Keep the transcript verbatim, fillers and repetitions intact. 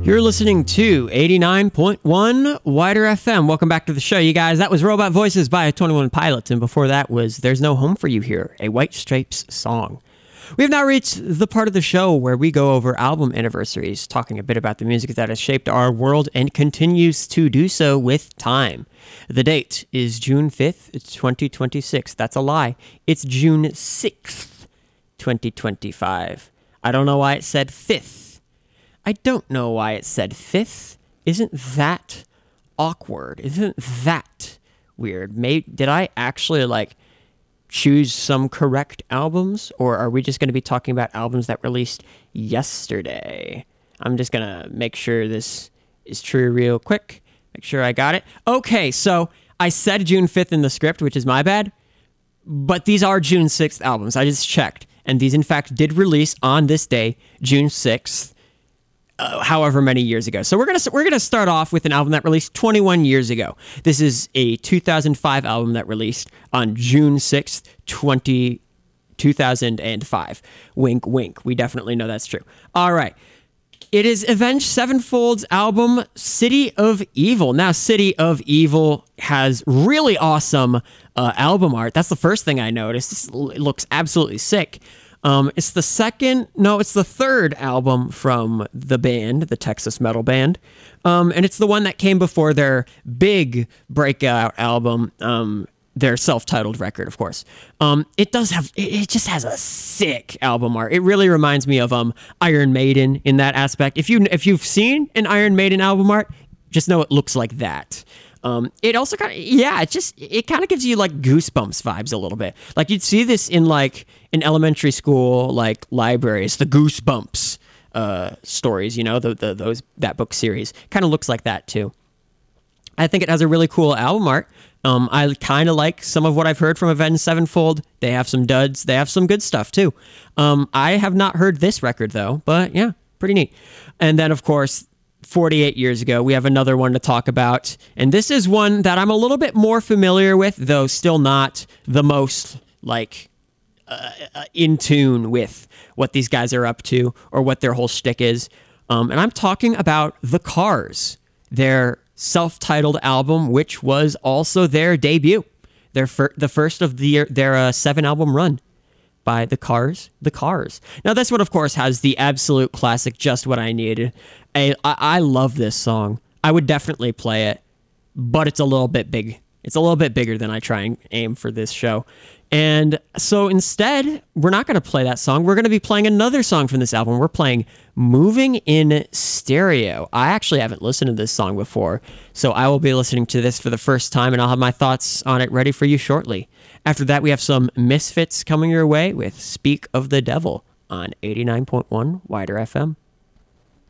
You're listening to eighty-nine point one Wider F M. Welcome back to the show, you guys. That was Robot Voices by twenty-one Pilots, and before that was There's No Home for You Here, a White Stripes song. We have now reached the part of the show where we go over album anniversaries, talking a bit about the music that has shaped our world and continues to do so with time. The date is June fifth, twenty twenty-six. That's a lie. It's June sixth, twenty twenty-five. I don't know why it said fifth. I don't know why it said fifth. Isn't that awkward? Isn't that weird? May, did I actually, like, choose some correct albums? Or are we just going to be talking about albums that released yesterday? I'm just going to make sure this is true real quick. Make sure I got it. Okay, so I said June fifth in the script, which is my bad. But these are June sixth albums. I just checked. And these, in fact, did release on this day, June sixth. Uh, however many years ago. So we're gonna we're gonna start off with an album that released twenty-one years ago. This is a two thousand five album that released on June sixth, two thousand five. Wink, wink. We definitely know that's true. All right. It is Avenged Sevenfold's album, City of Evil. Now, City of Evil has really awesome uh, album art. That's the first thing I noticed. This, it looks absolutely sick. Um, it's the second, no, it's the third album from the band, the Texas metal band. Um, and it's the one that came before their big breakout album, um, their self-titled record, of course. Um, it does have, it, it just has a sick album art. It really reminds me of um, Iron Maiden in that aspect. If, you, if you've seen an Iron Maiden album art, just know it looks like that. Um, it also kind of, yeah, it just, it kind of gives you like Goosebumps vibes a little bit. Like you'd see this in like in elementary school, like libraries, the Goosebumps uh, stories, you know, the, the those that book series kind of looks like that too. I think it has a really cool album art. Um, I kind of like some of what I've heard from Avenged Sevenfold. They have some duds. They have some good stuff too. Um, I have not heard this record though, but yeah, pretty neat. And then of course, forty-eight years ago, we have another one to talk about. And this is one that I'm a little bit more familiar with, though still not the most, like, uh, in tune with what these guys are up to or what their whole shtick is. Um, and I'm talking about The Cars, their self-titled album, which was also their debut, their fir- the first of the, their uh, seven-album run by The Cars, The Cars. Now, this one, of course, has the absolute classic Just What I Needed. I, I love this song. I would definitely play it, but it's a little bit big. It's a little bit bigger than I try and aim for this show. And so instead, we're not going to play that song. We're going to be playing another song from this album. We're playing Moving in Stereo. I actually haven't listened to this song before, so I will be listening to this for the first time, and I'll have my thoughts on it ready for you shortly. After that, we have some Misfits coming your way with Speak of the Devil on eighty-nine point one Wider F M.